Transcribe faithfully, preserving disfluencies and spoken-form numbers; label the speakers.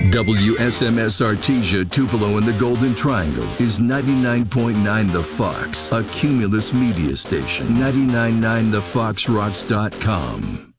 Speaker 1: W S M S Artesia, Tupelo, and the Golden Triangle is ninety-nine point nine The Fox, a Cumulus media station. ninety-nine point nine the fox rocks dot com.